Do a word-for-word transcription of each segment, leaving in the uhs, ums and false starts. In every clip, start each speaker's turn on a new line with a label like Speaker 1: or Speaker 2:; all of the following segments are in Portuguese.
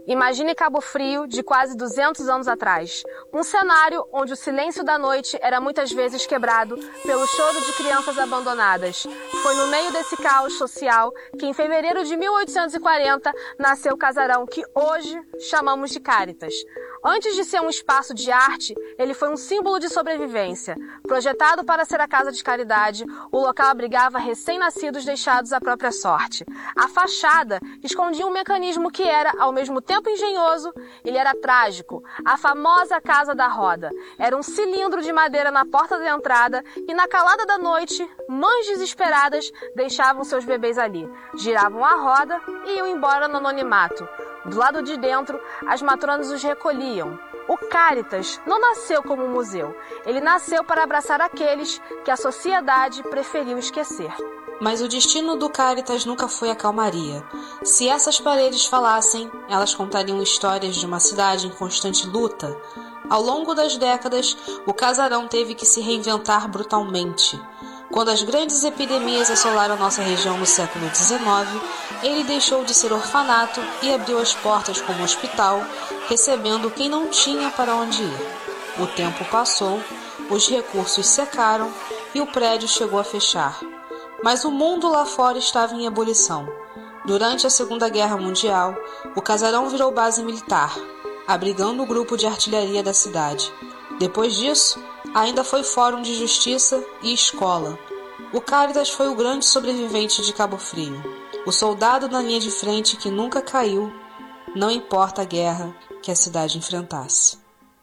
Speaker 1: Imagine Cabo Frio de quase duzentos anos atrás. Um cenário onde o silêncio da noite era muitas vezes quebrado pelo choro de crianças abandonadas. Foi no meio desse caos social que, em fevereiro de mil oitocentos e quarenta, nasceu o casarão que hoje chamamos de Cáritas. Antes de ser um espaço de arte, ele foi um símbolo de sobrevivência. Projetado para ser a casa de caridade, o local abrigava recém-nascidos deixados à própria sorte. A fachada escondia um mecanismo que era, ao mesmo tempo engenhoso, ele era trágico. A famosa Casa da Roda. Era um cilindro de madeira na porta da entrada e, na calada da noite, mães desesperadas deixavam seus bebês ali. Giravam a roda e iam embora no anonimato. Do lado de dentro, as matronas os recolhiam. O Cáritas não nasceu como um museu. Ele nasceu para abraçar aqueles que a sociedade preferiu esquecer.
Speaker 2: Mas o destino do Cáritas nunca foi a calmaria. Se essas paredes falassem, elas contariam histórias de uma cidade em constante luta. Ao longo das décadas, o casarão teve que se reinventar brutalmente. Quando as grandes epidemias assolaram nossa região no século dezenove, ele deixou de ser orfanato e abriu as portas como hospital, recebendo quem não tinha para onde ir. O tempo passou, os recursos secaram e o prédio chegou a fechar. Mas o mundo lá fora estava em ebulição. Durante a Segunda Guerra Mundial, o casarão virou base militar, abrigando o grupo de artilharia da cidade. Depois disso, ainda foi fórum de justiça e escola. O Cáritas foi o grande sobrevivente de Cabo Frio, o soldado na linha de frente que nunca caiu, não importa a guerra que a cidade enfrentasse.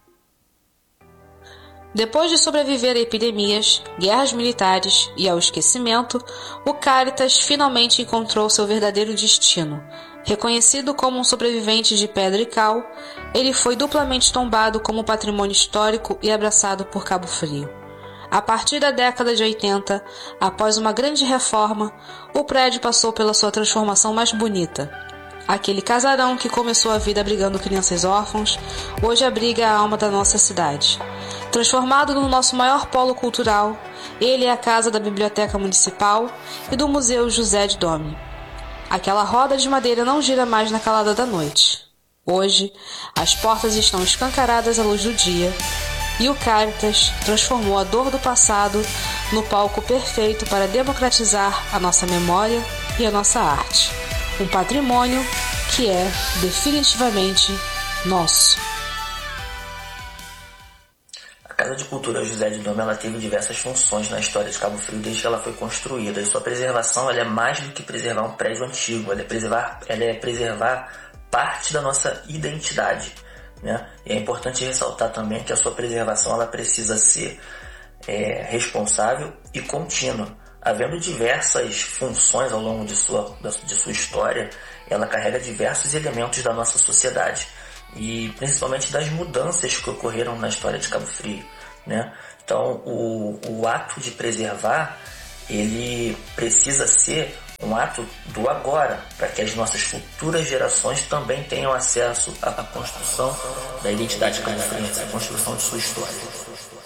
Speaker 2: Depois de sobreviver a epidemias, guerras militares e ao esquecimento, o Cáritas finalmente encontrou seu verdadeiro destino. Reconhecido como um sobrevivente de pedra e cal, ele foi duplamente tombado como patrimônio histórico e abraçado por Cabo Frio. A partir da década de oitenta, após uma grande reforma, o prédio passou pela sua transformação mais bonita. Aquele casarão que começou a vida abrigando crianças órfãos, hoje abriga a alma da nossa cidade. Transformado no nosso maior polo cultural, ele é a casa da Biblioteca Municipal e do Museu José de Dome. Aquela roda de madeira não gira mais na calada da noite. Hoje, as portas estão escancaradas à luz do dia e o Cáritas transformou a dor do passado no palco perfeito para democratizar a nossa memória e a nossa arte. Um patrimônio que é definitivamente nosso.
Speaker 3: A Casa de Cultura José de Dome ela teve diversas funções na história de Cabo Frio desde que ela foi construída. E sua preservação ela é mais do que preservar um prédio antigo, ela é preservar, ela é preservar parte da nossa identidade, né? E é importante ressaltar também que a sua preservação ela precisa ser é, responsável e contínua. Havendo diversas funções ao longo de sua, de sua história, ela carrega diversos elementos da nossa sociedade e principalmente das mudanças que ocorreram na história de Cabo Frio, né? Então, o, o ato de preservar, ele precisa ser um ato do agora, para que as nossas futuras gerações também tenham acesso à construção da identidade cabo-friense, à construção de sua história.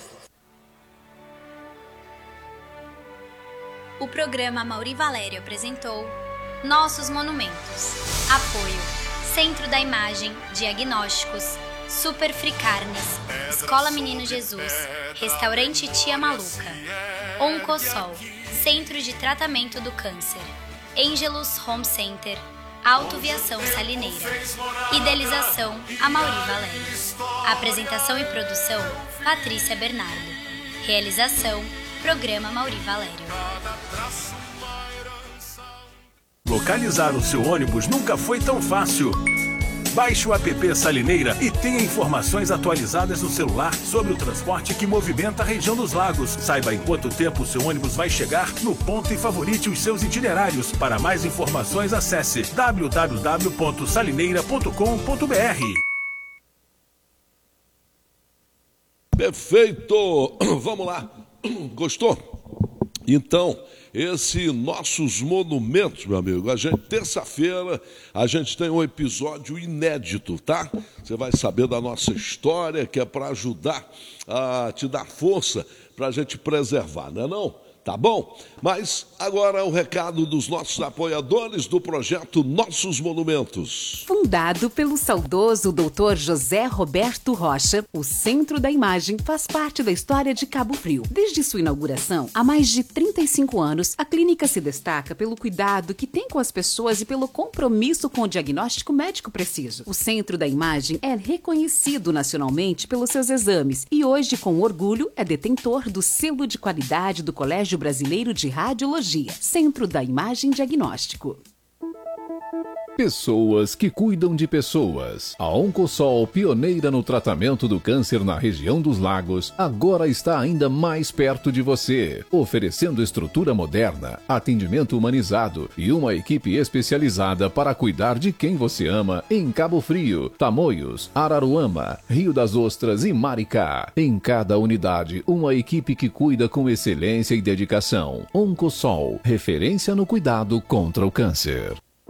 Speaker 4: O programa Mauri Valério apresentou Nossos Monumentos. Apoio Centro da Imagem, Diagnósticos, Super Free Carnes, Escola Menino Jesus, Restaurante Tia Maluca, Oncosol, Centro de Tratamento do Câncer, Angelus Home Center, Autoviação Salineira. Idealização Amaury Valério. Apresentação e produção Patrícia Bernardo. Realização Programa Mauri Valério.
Speaker 5: Localizar o seu ônibus nunca foi tão fácil. Baixe o app Salineira e tenha informações atualizadas no celular sobre o transporte que movimenta a região dos lagos. Saiba em quanto tempo o seu ônibus vai chegar no ponto e favorite os seus itinerários. Para mais informações, acesse w w w ponto salineira ponto com ponto b r.
Speaker 6: Perfeito! Vamos lá. Gostou? Então, esse Nossos Monumentos, meu amigo, a gente, terça-feira, a gente tem um episódio inédito, tá? Você vai saber da nossa história, que é para ajudar a te dar força para a gente preservar, não é não? tá bom? Mas agora o recado dos nossos apoiadores do projeto Nossos Monumentos.
Speaker 7: Fundado pelo saudoso doutor José Roberto Rocha, o Centro da Imagem faz parte da história de Cabo Frio. Desde sua inauguração, há mais de trinta e cinco anos, a clínica se destaca pelo cuidado que tem com as pessoas e pelo compromisso com o diagnóstico médico preciso. O Centro da Imagem é reconhecido nacionalmente pelos seus exames e hoje, com orgulho, é detentor do selo de qualidade do Colégio Brasileiro de Radiologia, Centro da Imagem Diagnóstico.
Speaker 8: Pessoas que cuidam de pessoas. A Oncosol, pioneira no tratamento do câncer na região dos lagos, agora está ainda mais perto de você, oferecendo estrutura moderna, atendimento humanizado e uma equipe especializada para cuidar de quem você ama em Cabo Frio, Tamoios, Araruama, Rio das Ostras e Maricá. Em cada unidade, uma equipe que cuida com excelência e dedicação. Oncosol, referência no cuidado contra o câncer.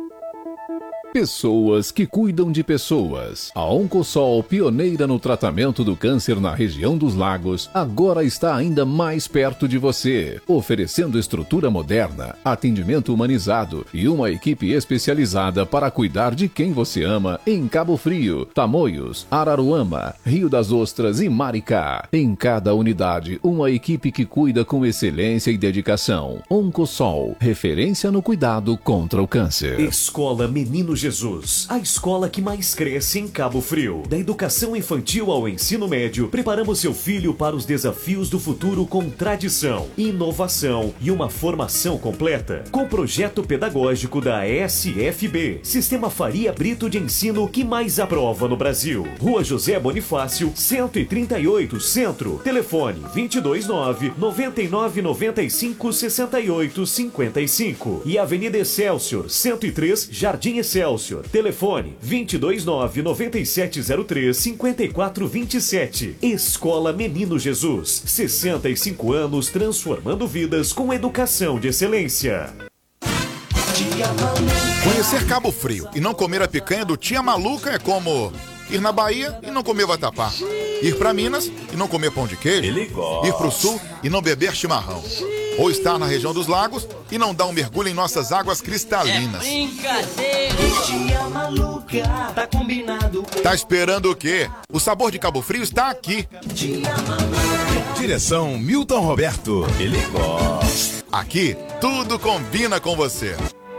Speaker 8: Pessoas que cuidam de pessoas. A Oncosol, pioneira no tratamento do câncer na região dos lagos, agora está ainda mais perto de você, oferecendo estrutura moderna, atendimento humanizado e uma equipe especializada para cuidar de quem você ama em Cabo Frio, Tamoios, Araruama, Rio das Ostras e Maricá. Em cada unidade, uma equipe que cuida com excelência e dedicação. Oncosol, referência no cuidado contra o câncer.
Speaker 9: Escola Menino Jesus, a escola que mais cresce em Cabo Frio. Da educação infantil ao ensino médio, preparamos seu filho para os desafios do futuro com tradição, inovação e uma formação completa. Com projeto pedagógico da S F B, Sistema Faria Brito de Ensino que mais aprova no Brasil. Rua José Bonifácio, cento e trinta e oito, Centro. Telefone vinte e dois nove, noventa e nove, noventa e cinco, sessenta e oito, cinquenta e cinco. E Avenida Excelsior, cento e três, Jardim Excelsior. Telefone vinte e dois nove, noventa e sete zero três, cinquenta e quatro vinte e sete. Escola Menino Jesus, sessenta e cinco anos transformando vidas com educação de excelência.
Speaker 10: Conhecer Cabo Frio e não comer a picanha do Tia Maluca é como ir na Bahia e não comer vatapá, ir para Minas e não comer pão de queijo, ir para o Sul e não beber chimarrão, ou estar na região dos lagos e não dar um mergulho em nossas águas cristalinas.
Speaker 11: É brincadeira! Tia Maluca, tá combinado.
Speaker 10: Tá esperando o quê? O sabor de Cabo Frio está aqui.
Speaker 11: Tia Maluca.
Speaker 12: Direção Milton Roberto. Ele gosta.
Speaker 10: Aqui, tudo combina com você.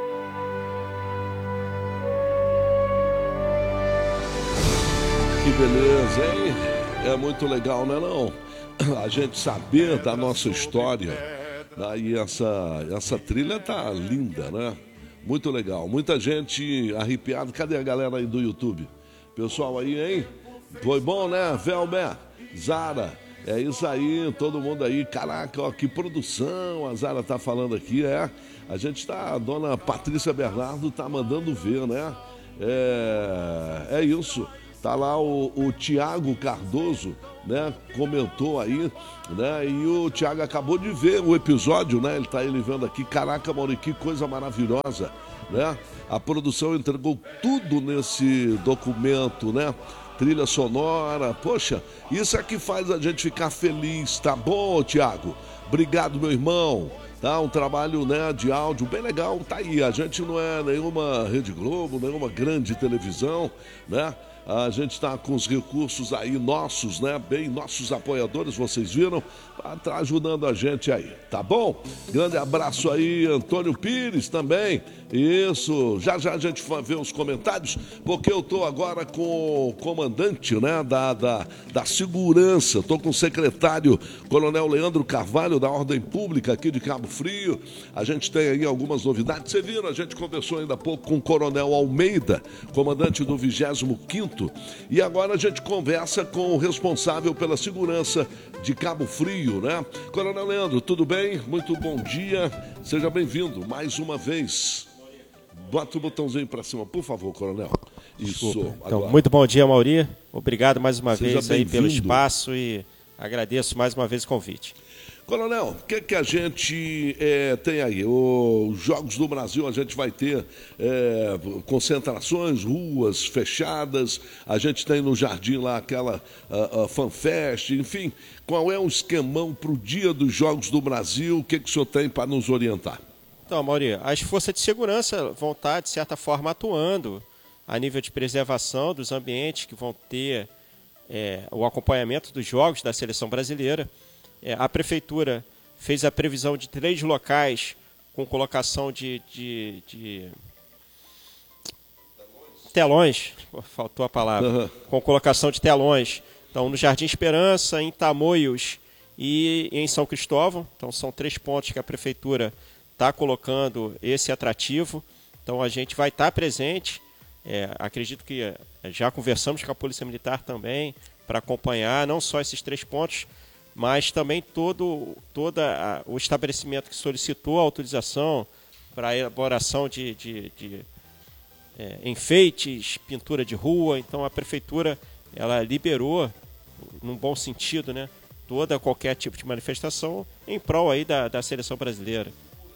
Speaker 6: Que beleza, hein? É muito legal, não é não? A gente saber da nossa história. Aí essa, essa trilha tá linda, né? Muito legal. Muita gente arrepiada. Cadê a galera aí do YouTube? Pessoal aí, hein? Foi bom, né? Velber, Zara, é isso aí, todo mundo aí. Caraca, ó, que produção a Zara tá falando aqui, é. A gente tá, a dona Patrícia Bernardo tá mandando ver, né? É, é isso. Tá lá o, o Tiago Cardoso, né, comentou aí, né, e o Tiago acabou de ver o episódio, né, ele tá ele vendo aqui, caraca, Mauri, que coisa maravilhosa, né, a produção entregou tudo nesse documento, né, trilha sonora, poxa, isso é que faz a gente ficar feliz, tá bom, Tiago? Obrigado, meu irmão. Tá, um trabalho, né, de áudio bem legal, tá aí, a gente não é nenhuma Rede Globo, nenhuma grande televisão, né, a gente está com os recursos aí nossos, né, bem, nossos apoiadores, vocês viram, tá ajudando a gente aí, tá bom? Grande abraço aí, Antônio Pires também, isso, já já a gente vai ver os comentários, porque eu tô agora com o comandante, né, da, da, da segurança, tô com o secretário Coronel Leandro Carvalho, da Ordem Pública aqui de Cabo Frio, a gente tem aí algumas novidades, vocês viram, a gente conversou ainda há pouco com o Coronel Almeida, comandante do vigésimo quinto, e agora a gente conversa com o responsável pela segurança de Cabo Frio, né? Coronel Leandro, tudo bem? Muito bom dia, seja bem-vindo mais uma vez. Bota o botãozinho para cima, por favor, Coronel. Isso.
Speaker 13: Então, muito bom dia, Mauri. Obrigado mais uma
Speaker 6: Seja
Speaker 13: vez aí pelo espaço e agradeço mais uma vez o convite.
Speaker 6: Coronel, o que, que a gente é, tem aí? Os Jogos do Brasil, a gente vai ter é, concentrações, ruas fechadas, a gente tem no Jardim lá aquela a, a FanFest, enfim. Qual é o esquemão para o dia dos Jogos do Brasil? O que, que o senhor tem para nos orientar?
Speaker 13: Então, Mauri, as forças de segurança vão estar, de certa forma, atuando a nível de preservação dos ambientes que vão ter é, o acompanhamento dos Jogos da Seleção Brasileira. É, a Prefeitura fez a previsão de três locais com colocação de, de, de... telões, faltou a palavra, uhum. com colocação de telões. Então, no Jardim Esperança, em Tamoios e em São Cristóvão. Então, são três pontos que a Prefeitura está colocando esse atrativo. Então, a gente vai estar presente. É, acredito que já conversamos com a Polícia Militar também para acompanhar não só esses três pontos, mas também todo, todo a, o estabelecimento que solicitou a autorização para a elaboração de, de, de é, enfeites, pintura de rua. Então, a Prefeitura ela liberou, num bom sentido, né, toda qualquer tipo de manifestação em prol aí da, da seleção brasileira.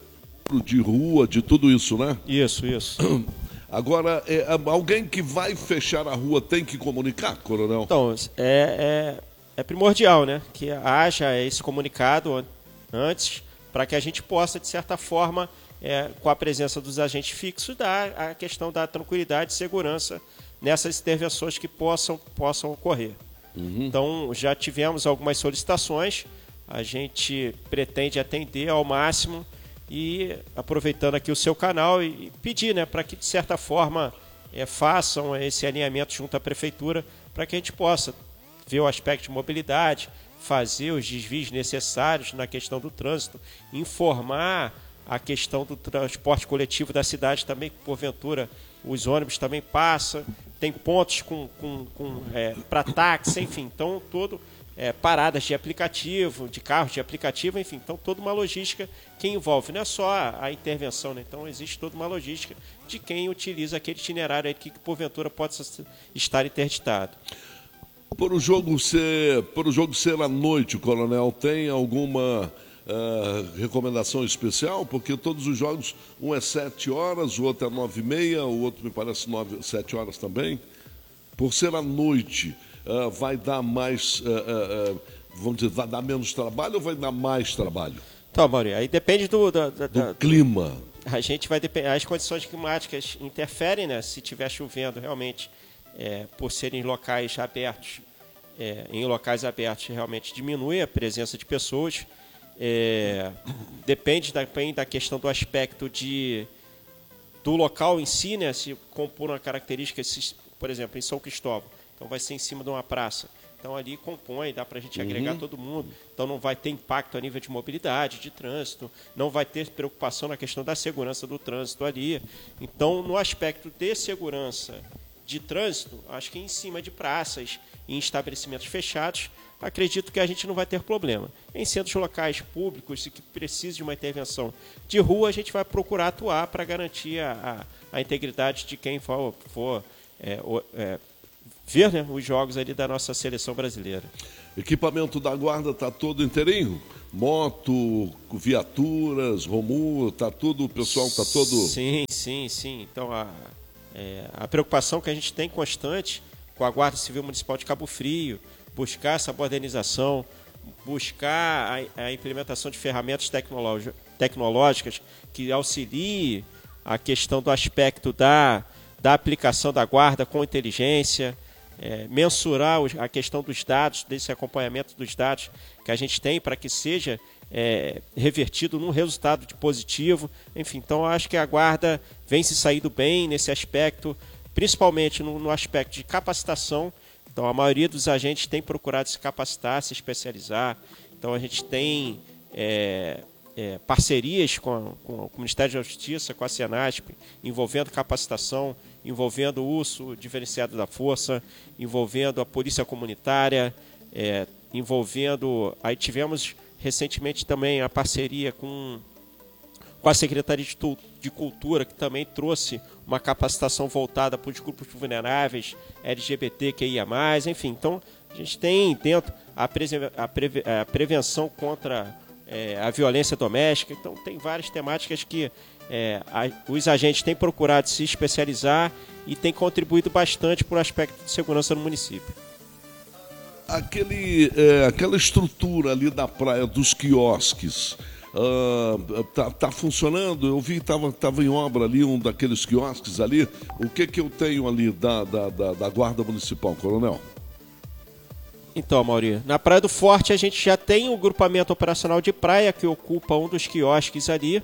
Speaker 6: De rua, de tudo isso, né?
Speaker 13: Isso, isso.
Speaker 6: Agora, é, alguém que vai fechar a rua tem que comunicar, Coronel?
Speaker 13: Então, é, é, é primordial, né, que haja esse comunicado antes, para que a gente possa, de certa forma, é, com a presença dos agentes fixos, dar a questão da tranquilidade e segurança nessas intervenções que possam, possam ocorrer. Uhum. Então, já tivemos algumas solicitações, a gente pretende atender ao máximo e, aproveitando aqui o seu canal, e pedir, né, para que, de certa forma, é, façam esse alinhamento junto à Prefeitura, para que a gente possa ver o aspecto de mobilidade, fazer os desvios necessários na questão do trânsito, informar a questão do transporte coletivo da cidade também, que porventura os ônibus também passam, tem pontos com, com, com, é, para táxi, enfim, então todo, é, paradas de aplicativo, de carros de aplicativo, enfim, então toda uma logística que envolve, não é só a, a intervenção, né? Então existe toda uma logística de quem utiliza aquele itinerário aí que, que porventura pode estar interditado.
Speaker 6: Por o jogo ser, por o jogo ser à noite, Coronel, tem alguma uh, recomendação especial? Porque todos os jogos, um é sete horas, o outro é nove e meia, o outro me parece nove, sete horas também. Por ser à noite, uh, vai dar mais, uh, uh, uh, vamos dizer, vai dar menos trabalho ou vai dar mais trabalho?
Speaker 13: Então, Mauri, aí depende do, do, do,
Speaker 6: do clima.
Speaker 13: A gente vai depender, as condições climáticas interferem, né? Se estiver chovendo realmente. É, por serem locais abertos, é, em locais abertos realmente diminui a presença de pessoas. É, depende também da questão do aspecto de, do local em si, né, se compor uma característica, se, por exemplo, em São Cristóvão, então vai ser em cima de uma praça. Então ali compõe, dá para a gente uhum. agregar todo mundo. Então não vai ter impacto a nível de mobilidade, de trânsito, não vai ter preocupação na questão da segurança do trânsito ali. Então, no aspecto de segurança de trânsito, acho que em cima de praças, em estabelecimentos fechados, acredito que a gente não vai ter problema. Em centros locais públicos, que precisam de uma intervenção de rua, a gente vai procurar atuar para garantir a, a, a integridade de quem for, for é, é, ver, né, os jogos ali da nossa seleção brasileira.
Speaker 6: Equipamento da guarda está todo inteirinho? Moto, viaturas, Romu, está tudo, o pessoal está todo...
Speaker 13: Sim, sim, sim. Então, a... É, a preocupação que a gente tem constante com a Guarda Civil Municipal de Cabo Frio, buscar essa modernização, buscar a, a implementação de ferramentas tecnológicas que auxiliem a questão do aspecto da, da aplicação da guarda com inteligência, é, mensurar a questão dos dados, desse acompanhamento dos dados que a gente tem para que seja É, revertido num resultado de positivo. Enfim, então acho que a guarda vem se saindo bem nesse aspecto, principalmente no, no aspecto de capacitação. Então a maioria dos agentes tem procurado se capacitar, se especializar. Então a gente tem é, é, parcerias com, com o Ministério da Justiça, com a Senasp, envolvendo capacitação, envolvendo o uso diferenciado da força, envolvendo a polícia comunitária, é, envolvendo... Aí tivemos recentemente também a parceria com, com a Secretaria de, de Cultura, que também trouxe uma capacitação voltada para os grupos vulneráveis, L G B T Q I A mais, enfim. Então, a gente tem dentro a, pre, a, pre, a prevenção contra é, a violência doméstica. Então, tem várias temáticas que é, a, os agentes têm procurado se especializar e têm contribuído bastante para o aspecto de segurança no município.
Speaker 6: Aquele, é, aquela estrutura ali da praia dos quiosques, uh, tá, tá funcionando? Eu vi que tava, tava em obra ali, um daqueles quiosques ali. O que que eu tenho ali da, da, da, da Guarda Municipal, Coronel?
Speaker 13: Então, Mauri, na Praia do Forte a gente já tem o grupamento operacional de praia que ocupa um dos quiosques ali.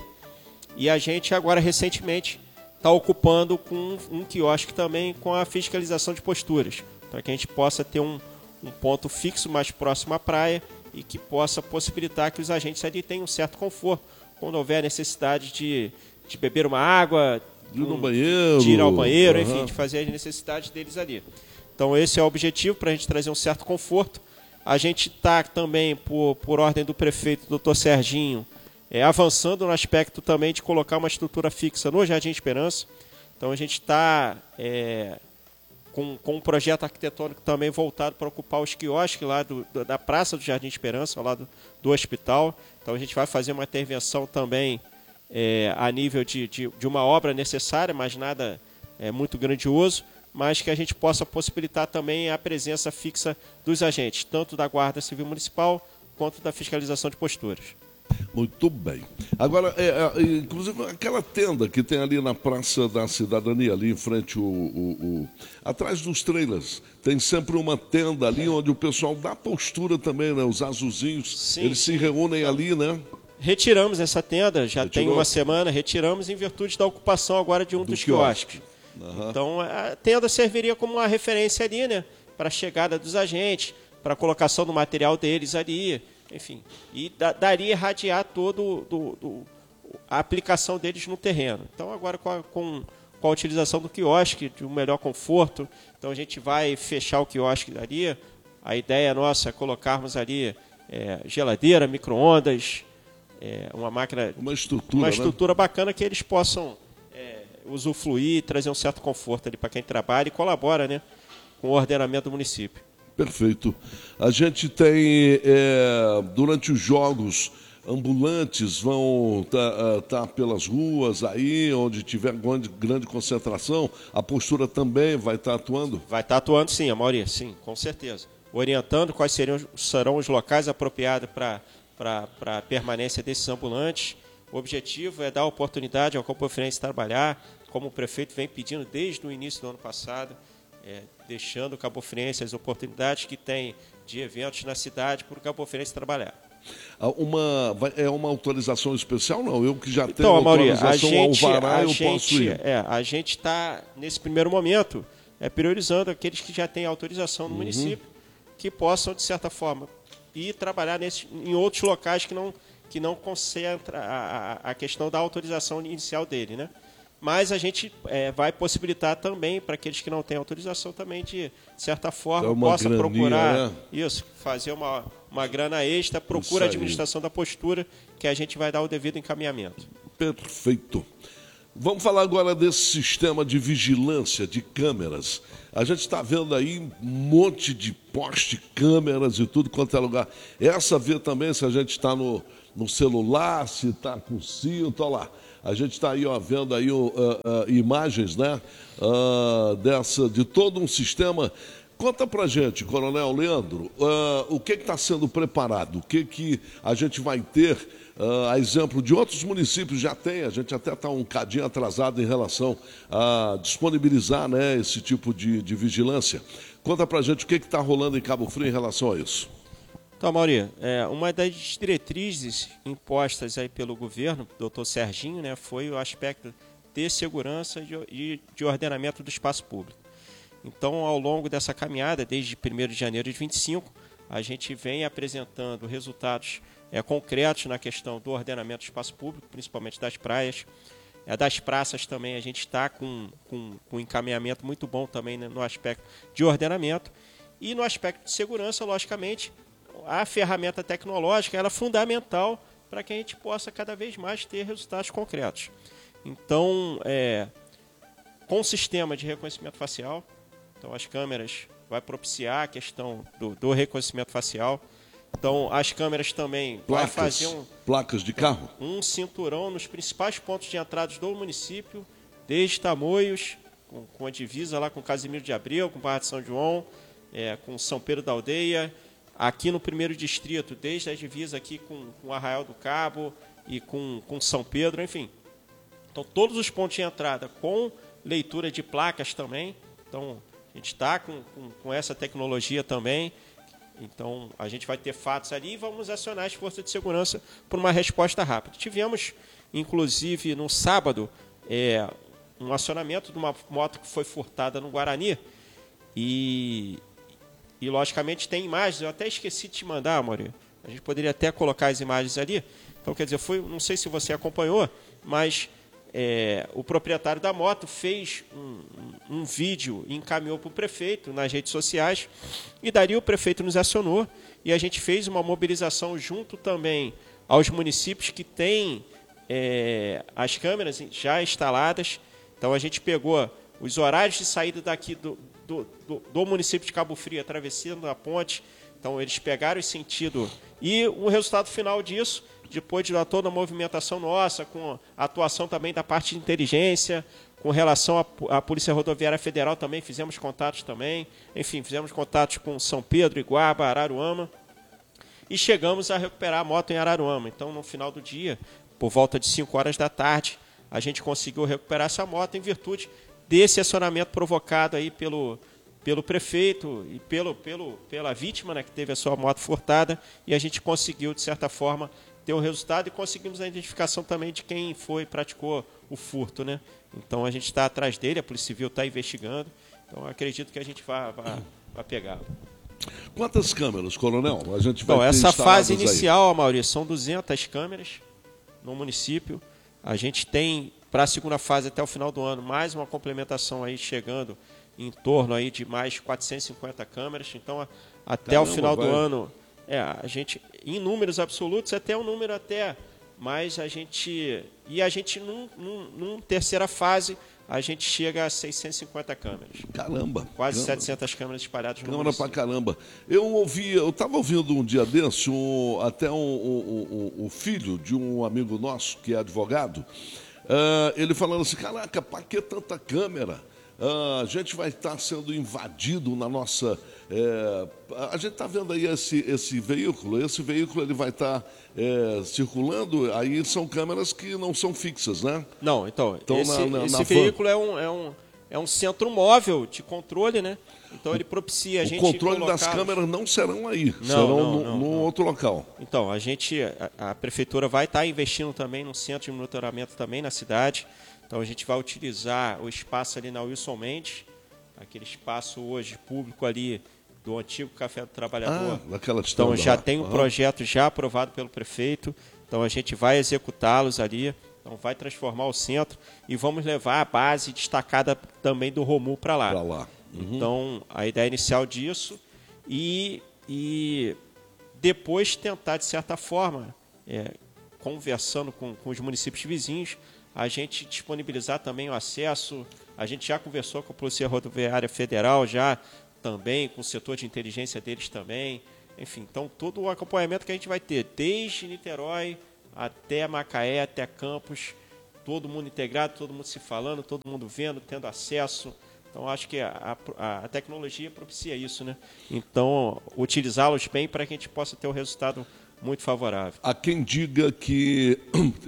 Speaker 13: E a gente agora, recentemente, está ocupando com um quiosque também com a fiscalização de posturas, para que a gente possa ter um um ponto fixo mais próximo à praia e que possa possibilitar que os agentes ali tenham um certo conforto quando houver necessidade de, de beber uma água,
Speaker 6: de ir no banheiro,
Speaker 13: de ir ao banheiro,
Speaker 6: uhum.
Speaker 13: enfim, de fazer as necessidades deles ali. Então esse é o objetivo, para a gente trazer um certo conforto. A gente está também, por, por ordem do prefeito, doutor Serginho, é, avançando no aspecto também de colocar uma estrutura fixa no Jardim Esperança. Então a gente está... É, Com, com um projeto arquitetônico também voltado para ocupar os quiosques lá do, do, da Praça do Jardim Esperança, ao lado do hospital. Então a gente vai fazer uma intervenção também é, a nível de, de, de uma obra necessária, mas nada é, muito grandioso, mas que a gente possa possibilitar também a presença fixa dos agentes, tanto da Guarda Civil Municipal quanto da fiscalização de posturas.
Speaker 6: Muito bem. Agora, é, é, inclusive, aquela tenda que tem ali na Praça da Cidadania, ali em frente, o, o, o, atrás dos trailers, tem sempre uma tenda ali onde o pessoal dá postura também, né? Os azulzinhos, sim, eles sim. se reúnem ali, né?
Speaker 13: Retiramos essa tenda, já Retirou? tem uma semana, retiramos em virtude da ocupação agora de um Do dos quiosques. Uhum. Então, a tenda serviria como uma referência ali, né? Para a chegada dos agentes, para a colocação do material deles ali, enfim, e da, daria irradiar todo do, do, a aplicação deles no terreno. Então agora com a, com, com a utilização do quiosque, de um melhor conforto, então a gente vai fechar o quiosque ali. A ideia nossa é colocarmos ali é, geladeira, micro-ondas, é, uma máquina,
Speaker 6: uma estrutura,
Speaker 13: uma estrutura
Speaker 6: né?
Speaker 13: bacana que eles possam é, usufruir, trazer um certo conforto ali para quem trabalha e colabora, né, com o ordenamento do município.
Speaker 6: Perfeito. A gente tem, é, durante os jogos, ambulantes vão estar tá, tá pelas ruas aí, onde tiver grande, grande concentração, a postura também vai estar tá atuando?
Speaker 13: Vai estar tá atuando sim, Amaury, sim, com certeza. Orientando quais seriam, serão os locais apropriados para a permanência desses ambulantes. O objetivo é dar oportunidade ao Campo Friense trabalhar, como o prefeito vem pedindo desde o início do ano passado, É, deixando o Cabo Friense as oportunidades que tem de eventos na cidade para o Cabo Friense trabalhar.
Speaker 6: Uma, é uma autorização especial? Não, eu que já
Speaker 13: então,
Speaker 6: tenho
Speaker 13: Amaury,
Speaker 6: autorização
Speaker 13: a gente,
Speaker 6: alvará,
Speaker 13: a
Speaker 6: eu
Speaker 13: gente,
Speaker 6: posso ir.
Speaker 13: É, a gente está, nesse primeiro momento, é, priorizando aqueles que já têm autorização no
Speaker 6: uhum.
Speaker 13: município, que possam, de certa forma, ir trabalhar nesse, em outros locais que não, que não concentra a, a questão da autorização inicial dele, né? Mas a gente é, vai possibilitar também para aqueles que não têm autorização também de, de certa forma, possa graninha, procurar né? isso, fazer uma, uma grana extra, procura a administração da postura, que a gente vai dar o devido encaminhamento.
Speaker 6: Perfeito. Vamos falar agora desse sistema de vigilância de câmeras. A gente está vendo aí um monte de poste, câmeras e tudo quanto é lugar. Essa vê também se a gente está no, no celular, se está com cinto, olha lá. A gente está aí ó, vendo aí, uh, uh, imagens né, uh, dessa, de todo um sistema. Conta pra gente, Coronel Leandro, uh, o que está sendo preparado, o que, que a gente vai ter, uh, a exemplo de outros municípios já tem, a gente até está um cadinho atrasado em relação a disponibilizar né, esse tipo de, de vigilância. Conta pra gente o que está rolando em Cabo Frio em relação a isso.
Speaker 13: Então, Mauri, é, uma das diretrizes impostas aí pelo governo, doutor Serginho, né, foi o aspecto de segurança e de ordenamento do espaço público. Então, ao longo dessa caminhada, desde primeiro de janeiro de vinte e cinco, a gente vem apresentando resultados é, concretos na questão do ordenamento do espaço público, principalmente das praias. É, das praças também a gente está com, com, com um encaminhamento muito bom também né, no aspecto de ordenamento. E no aspecto de segurança, logicamente, a ferramenta tecnológica ela é fundamental para que a gente possa cada vez mais ter resultados concretos. Então, é, com o sistema de reconhecimento facial, então as câmeras vai propiciar a questão do, do reconhecimento facial. Então, as câmeras também
Speaker 6: Placas,
Speaker 13: vai fazer um,
Speaker 6: placas de carro?
Speaker 13: um cinturão nos principais pontos de entrada do município, desde Tamoios, com, com a divisa lá com Casimiro de Abreu, com Barra de São João, é, com São Pedro da Aldeia, aqui no primeiro distrito, desde a divisa aqui com, com Arraial do Cabo e com, com São Pedro, enfim. Então, todos os pontos de entrada com leitura de placas também. Então, a gente está com, com, com essa tecnologia também. Então, a gente vai ter fatos ali e vamos acionar as forças de segurança por uma resposta rápida. Tivemos, inclusive, no sábado, é, um acionamento de uma moto que foi furtada no Guarani. E, e, logicamente, tem imagens. Eu até esqueci de te mandar, Maurício. A gente poderia até colocar as imagens ali. Então, quer dizer, foi, não sei se você acompanhou, mas é, o proprietário da moto fez um, um, um vídeo e encaminhou para o prefeito nas redes sociais. E dali o prefeito nos acionou e a gente fez uma mobilização junto também aos municípios que têm é, as câmeras já instaladas. Então, a gente pegou os horários de saída daqui do, do, do, do município de Cabo Frio, atravessando a ponte. Então, eles pegaram esse sentido. E o resultado final disso, depois de toda a movimentação nossa, com a atuação também da parte de inteligência, com relação à Polícia Rodoviária Federal também, fizemos contatos também. Enfim, fizemos contatos com São Pedro, Iguaba, Araruama. E chegamos a recuperar a moto em Araruama. Então, no final do dia, por volta de cinco horas da tarde, a gente conseguiu recuperar essa moto em virtude desse acionamento provocado aí pelo, pelo prefeito e pelo, pelo, pela vítima, né, que teve a sua moto furtada, e a gente conseguiu, de certa forma, ter o resultado e conseguimos a identificação também de quem foi praticou o furto, né? Então, a gente está atrás dele, a Polícia Civil está investigando, então acredito que a gente vai, vai, vai pegá-lo.
Speaker 6: Quantas câmeras, coronel? A gente vai
Speaker 13: Então,
Speaker 6: ter
Speaker 13: essa fase
Speaker 6: aí.
Speaker 13: inicial, Maurício, são duzentas câmeras no município. A gente tem, para a segunda fase, até o final do ano, mais uma complementação aí chegando em torno aí de mais quatrocentas e cinquenta câmeras. Então, a, até Caramba, o final vai. do ano, é, a gente, em números absolutos, até um número até, mas a gente, e a gente, num, num, num terceira fase, a gente chega a seiscentas e cinquenta câmeras.
Speaker 6: Caramba!
Speaker 13: Quase
Speaker 6: caramba.
Speaker 13: setecentas câmeras espalhadas no
Speaker 6: Câmara
Speaker 13: município.
Speaker 6: pra caramba. Eu ouvi, eu estava ouvindo um dia desse, um, até o um, um, um, um filho de um amigo nosso, que é advogado, uh, ele falando assim, caraca, para que tanta câmera? Uh, a gente vai estar sendo invadido na nossa... É, a gente está vendo aí esse, esse veículo, esse veículo ele vai estar é, circulando, aí são câmeras que não são fixas, né?
Speaker 13: Não, então,
Speaker 6: então
Speaker 13: esse,
Speaker 6: na, na,
Speaker 13: esse
Speaker 6: na
Speaker 13: veículo é um, é, um, é um centro móvel de controle, né? Então ele propicia a
Speaker 6: o
Speaker 13: gente...
Speaker 6: O controle das câmeras não serão aí, não, serão
Speaker 13: não,
Speaker 6: no,
Speaker 13: não,
Speaker 6: no
Speaker 13: não.
Speaker 6: outro local.
Speaker 13: Então, a gente, a, a prefeitura vai estar investindo também num centro de monitoramento também na cidade. Então a gente vai utilizar o espaço ali na Wilson Mendes, aquele espaço hoje público ali do antigo Café do Trabalhador.
Speaker 6: Ah, naquela
Speaker 13: então já
Speaker 6: lá.
Speaker 13: tem um
Speaker 6: uhum.
Speaker 13: projeto já aprovado pelo prefeito, então a gente vai executá-los ali, então vai transformar o centro e vamos levar a base destacada também do Romu para lá.
Speaker 6: Para lá. Uhum.
Speaker 13: Então a ideia inicial disso e, e depois tentar de certa forma, é, conversando com, com os municípios vizinhos, a gente disponibilizar também o acesso. A gente já conversou com a Polícia Rodoviária Federal, já também com o setor de inteligência deles também. Enfim, então todo o acompanhamento que a gente vai ter, desde Niterói até Macaé, até Campos, todo mundo integrado, todo mundo se falando, todo mundo vendo, tendo acesso. Então, acho que a, a, a tecnologia propicia isso, né? Então, utilizá-los bem para que a gente possa ter um resultado muito favorável.
Speaker 6: Há quem diga que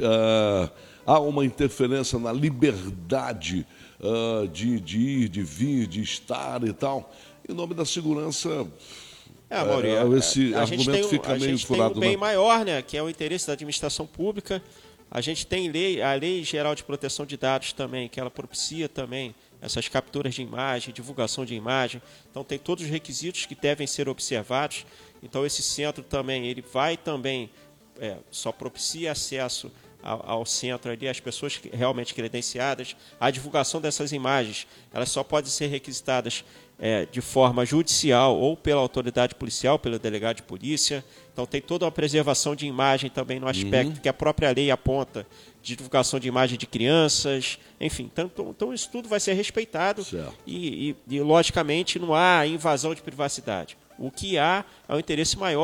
Speaker 6: uh, há uma interferência na liberdade uh, de, de ir, de vir, de estar e tal. Em nome da segurança,
Speaker 13: é, Maurício,
Speaker 6: uh, esse
Speaker 13: a
Speaker 6: argumento
Speaker 13: gente tem um,
Speaker 6: fica
Speaker 13: a
Speaker 6: meio
Speaker 13: gente
Speaker 6: furado.
Speaker 13: tem um bem
Speaker 6: né?
Speaker 13: maior, né? Que é o interesse da administração pública. A gente tem lei, a Lei Geral de Proteção de Dados também, que ela propicia também essas capturas de imagem, divulgação de imagem. Então, tem todos os requisitos que devem ser observados. Então, esse centro também, ele vai também, é, só propicia acesso ao, ao centro ali, as pessoas realmente credenciadas. A divulgação dessas imagens, elas só podem ser requisitadas é, de forma judicial ou pela autoridade policial, pelo delegado de polícia. Então, tem toda uma preservação de imagem também no aspecto uhum. que a própria lei aponta, de divulgação de imagem de crianças, enfim. Então, então isso tudo vai ser respeitado e, e, e, logicamente, não há invasão de privacidade. O que há é um interesse maior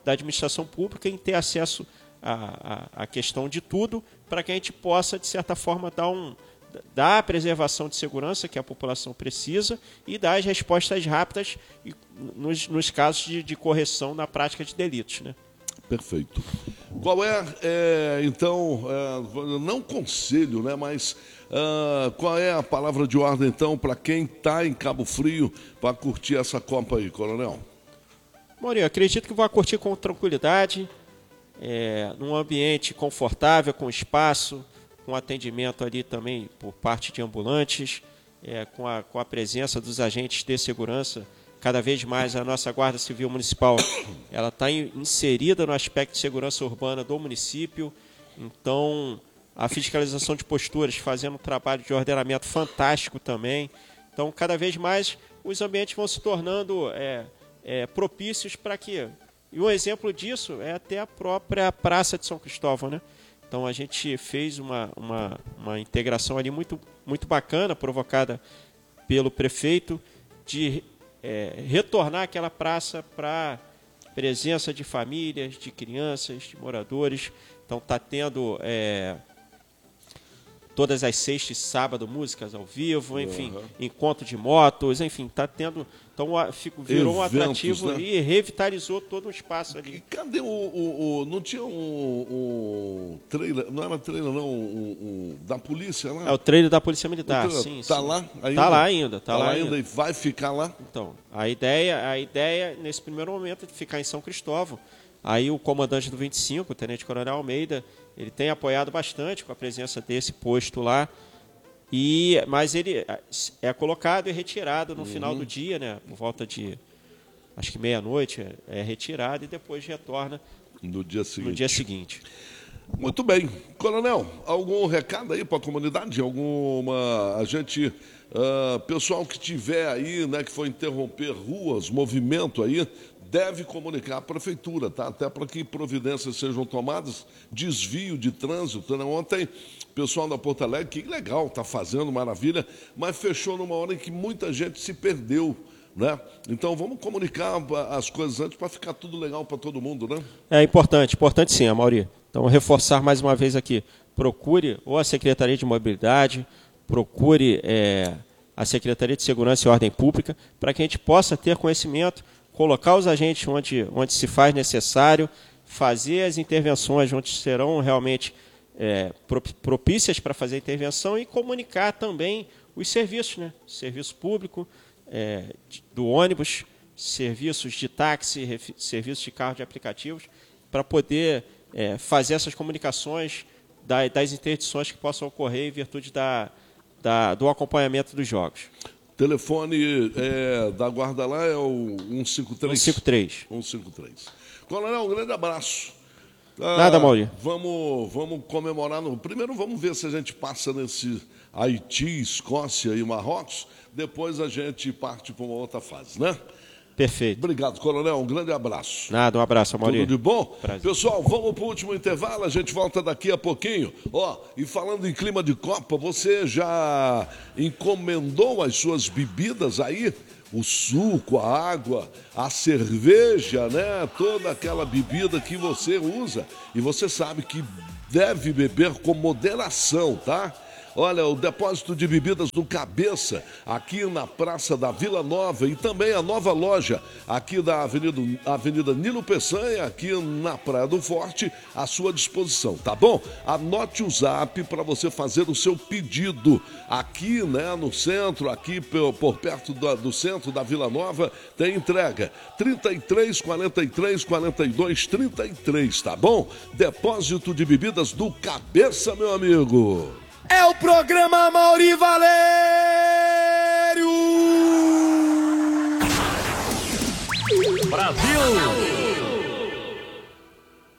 Speaker 13: da administração pública em ter acesso à, à, à questão de tudo, para que a gente possa, de certa forma, dar, um, dar a preservação de segurança que a população precisa e dar as respostas rápidas nos, nos casos de, de correção na prática de delitos, né?
Speaker 6: Perfeito. Qual é, é então, é, não conselho, né, mas uh, qual é a palavra de ordem, então, para quem está em Cabo Frio para curtir essa Copa aí, Coronel?
Speaker 13: Maurinho, acredito que vai curtir com tranquilidade, é, num ambiente confortável, com espaço, com atendimento ali também por parte de ambulantes, é, com, a, com a presença dos agentes de segurança. Cada vez mais a nossa Guarda Civil Municipal ela está inserida no aspecto de segurança urbana do município. Então, a fiscalização de posturas, fazendo um trabalho de ordenamento fantástico também. Então, cada vez mais os ambientes vão se tornando é, é, propícios para que... E um exemplo disso é até a própria Praça de São Cristóvão, né? Então, a gente fez uma, uma, uma integração ali muito, muito bacana, provocada pelo prefeito, de... É, retornar aquela praça para presença de famílias, de crianças, de moradores. Então está tendo é, todas as sextas e sábado músicas ao vivo, enfim, uhum. encontro de motos, enfim, está tendo. Então fico, virou Eventos, um atrativo, né? E revitalizou todo o espaço ali.
Speaker 6: E cadê o. o, o não tinha um, um trailer, não era trailer, não, um, um, da polícia lá?
Speaker 13: É o trailer da Polícia Militar, sim.
Speaker 6: Está
Speaker 13: sim.
Speaker 6: lá ainda?
Speaker 13: Está lá ainda. Está
Speaker 6: tá
Speaker 13: lá
Speaker 6: ainda,
Speaker 13: ainda
Speaker 6: e vai ficar lá?
Speaker 13: Então, a ideia, a ideia, nesse primeiro momento, é de ficar em São Cristóvão. Aí o comandante do vinte e cinco, o Tenente Coronel Almeida, ele tem apoiado bastante com a presença desse posto lá. E, mas ele é colocado e retirado no uhum. final do dia, né? Por volta de, acho que meia-noite, é retirado e depois retorna
Speaker 6: no dia seguinte.
Speaker 13: No dia seguinte.
Speaker 6: Muito bem. Coronel, algum recado aí para a comunidade? Alguma... A gente... Uh, pessoal que tiver aí, né, que for interromper ruas, movimento aí, deve comunicar à prefeitura, tá? Até para que providências sejam tomadas, desvio de trânsito, né? Ontem, o pessoal da Porto Alegre, que legal, está fazendo, maravilha, mas fechou numa hora em que muita gente se perdeu, né? Então vamos comunicar as coisas antes para ficar tudo legal para todo mundo, né?
Speaker 13: É importante, importante sim, Amaury. Então, reforçar mais uma vez aqui, procure ou a Secretaria de Mobilidade, procure é, a Secretaria de Segurança e Ordem Pública, para que a gente possa ter conhecimento, colocar os agentes onde, onde se faz necessário, fazer as intervenções onde serão realmente é, propícias para fazer a intervenção e comunicar também os serviços, né? Serviço público, é, do ônibus, serviços de táxi, serviços de carro de aplicativos, para poder é, fazer essas comunicações da, das interdições que possam ocorrer em virtude da, da, do acompanhamento dos jogos.
Speaker 6: Telefone é, da Guarda lá é o um cinco três.
Speaker 13: um cinco três.
Speaker 6: um cinco três. Coronel, um grande abraço. Ah,
Speaker 13: Nada, Maurício.
Speaker 6: Vamos, vamos comemorar. No... Primeiro vamos ver se a gente passa nesse Haiti, Escócia e Marrocos. Depois a gente parte para uma outra fase, né?
Speaker 13: Perfeito.
Speaker 6: Obrigado, Coronel. Um grande abraço.
Speaker 13: Nada, um abraço, Maurício.
Speaker 6: Tudo de bom?
Speaker 13: Prazer.
Speaker 6: Pessoal, vamos para o último intervalo. A gente volta daqui a pouquinho. Ó, e falando em clima de Copa, você já encomendou as suas bebidas aí? O suco, a água, a cerveja, né? Toda aquela bebida que você usa. E você sabe que deve beber com moderação, tá? Olha, o depósito de bebidas do Cabeça, aqui na Praça da Vila Nova, e também a nova loja aqui da Avenida, Avenida Nilo Peçanha, aqui na Praia do Forte, à sua disposição, tá bom? Anote o zap para você fazer o seu pedido aqui, né, no centro, aqui por, por perto do, do centro da Vila Nova, tem entrega trinta e três, quarenta e três, quarenta e dois, trinta e três, tá bom? Depósito de bebidas do Cabeça, meu amigo.
Speaker 11: É o programa Amaury Valério!
Speaker 12: Brasil!